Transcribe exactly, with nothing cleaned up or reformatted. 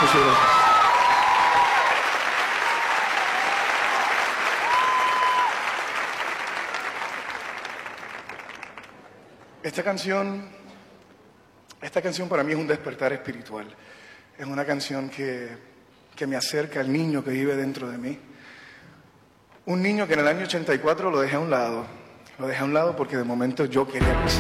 Muchas gracias. Esta canción, esta canción para mí es un despertar espiritual. Es una canción que, que me acerca al niño que vive dentro de mí. Un niño que en el año ochenta y cuatro lo dejé a un lado. Lo dejé a un lado porque de momento yo quería crecer.